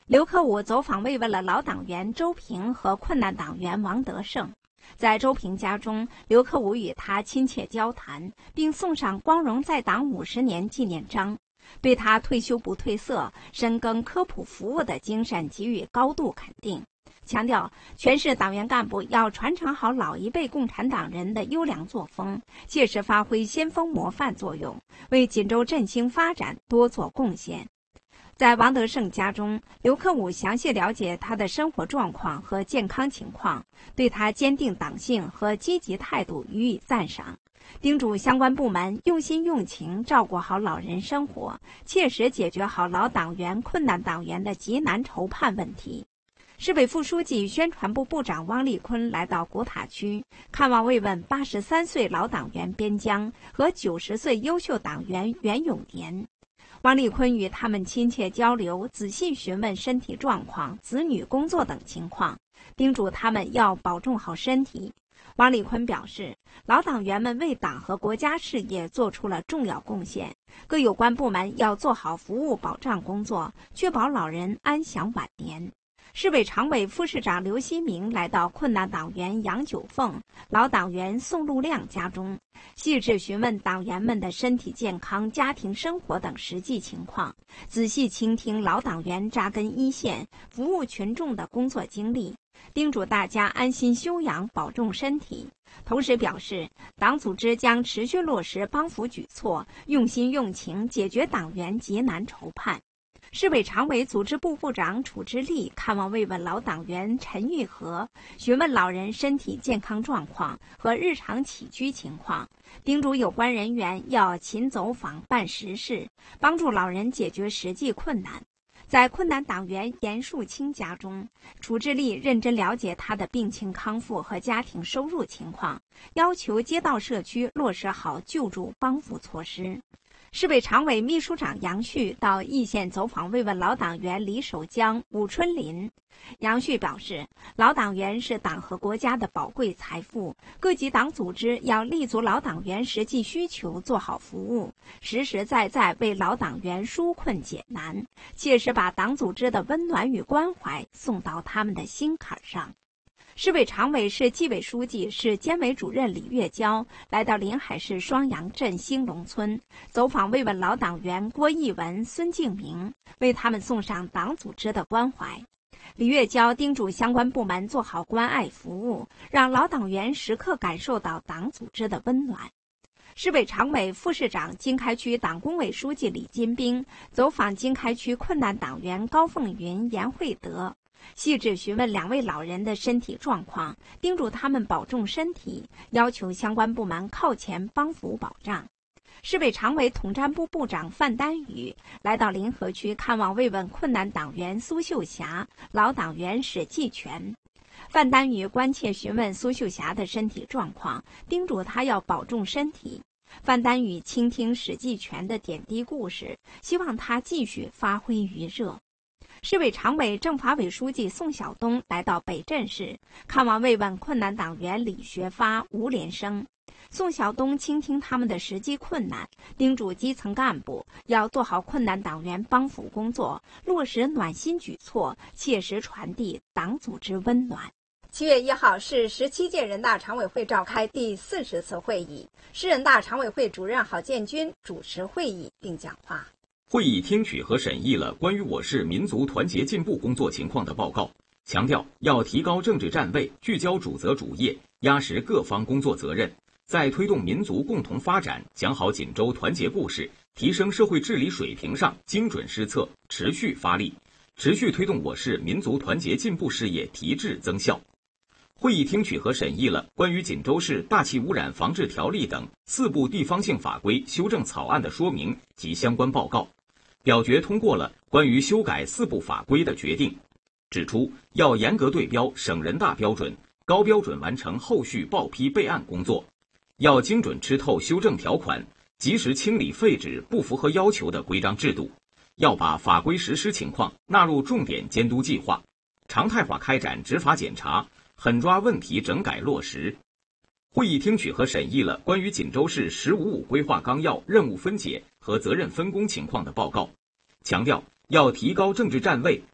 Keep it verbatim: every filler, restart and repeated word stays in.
刘克武走访慰问了老党员周平和困难党员王德胜。在周平家中，刘克武与他亲切交谈，并送上光荣在党五十年纪念章，对他退休不褪色、深耕科普服务的精神给予高度肯定，强调全市党员干部要传承好老一辈共产党人的优良作风，切实发挥先锋模范作用，为锦州振兴发展多做贡献。在王德胜家中，刘克武详细了解他的生活状况和健康情况，对他坚定党性和积极态度予以赞赏，叮嘱相关部门用心用情照顾好老人生活，切实解决好老党员、困难党员的急难愁盼问题。市委副书记、宣传部部长汪立坤来到古塔区，看望慰问八十三岁老党员边疆和九十岁优秀党员袁永年。汪立坤与他们亲切交流，仔细询问身体状况、子女工作等情况，叮嘱他们要保重好身体。汪立坤表示，老党员们为党和国家事业做出了重要贡献，各有关部门要做好服务保障工作，确保老人安享晚年。市委常委、副市长刘希明来到困难党员杨九凤、老党员宋路亮家中，细致询问党员们的身体健康、家庭生活等实际情况，仔细倾听老党员扎根一线、服务群众的工作经历，叮嘱大家安心休养，保重身体。同时表示，党组织将持续落实帮扶举措，用心用情解决党员急难愁盼。市委常委、组织部部长楚志立看望慰问老党员陈玉和，询问老人身体健康状况和日常起居情况，叮嘱有关人员要勤走访办实事，帮助老人解决实际困难。在困难党员严树清家中，楚志立认真了解他的病情康复和家庭收入情况，要求街道社区落实好救助帮扶措施。市委常委、秘书长杨旭到易县走访慰问老党员李守江、武春林。杨旭表示，老党员是党和国家的宝贵财富，各级党组织要立足老党员实际需求，做好服务，实实在在为老党员纾困解难，切实把党组织的温暖与关怀送到他们的心坎上。市委常委、市纪委书记、市监委主任李月娇来到临海市双阳镇兴隆村，走访慰问老党员郭义文、孙敬明，为他们送上党组织的关怀。李月娇叮嘱相关部门做好关爱服务，让老党员时刻感受到党组织的温暖。市委常委、副市长、经开区党工委书记李金兵走访经开区困难党员高凤云、严惠德，细致询问两位老人的身体状况，叮嘱他们保重身体，要求相关部门靠前帮扶保障。市委常委、统战部部长范丹宇来到临河区看望慰问困难党员苏秀霞、老党员史继全。范丹宇关切询问苏秀霞的身体状况，叮嘱她要保重身体。范丹宇倾听史继全的点滴故事，希望他继续发挥余热。市委常委、政法委书记宋晓东来到北镇市看望慰问困难党员李学发、吴连生。宋晓东倾听他们的实际困难，叮嘱基层干部要做好困难党员帮扶工作，落实暖心举措，切实传递党组织温暖。七月一号是十七届人大常委会召开第四十次会议，市人大常委会主任郝建军主持会议并讲话。 会议听取和审议了关于我市民族团结进步工作情况的报告，强调要提高政治站位，聚焦主责主业，压实各方工作责任，在推动民族共同发展、讲好锦州团结故事、提升社会治理水平上精准施策，持续发力，持续推动我市民族团结进步事业提质增效。会议听取和审议了关于锦州市大气污染防治条例等四部地方性法规修正草案的说明及相关报告，表决通过了关于修改四部法规的决定，指出要严格对标省人大标准，高标准完成后续报批备案工作，要精准吃透修正条款，及时清理废止不符合要求的规章制度，要把法规实施情况纳入重点监督计划，常态化开展执法检查，狠抓问题整改落实。会议听取和审议了关于锦州市“十五五”规划纲要任务分解和责任分工情况的报告，强调要提高政治站位，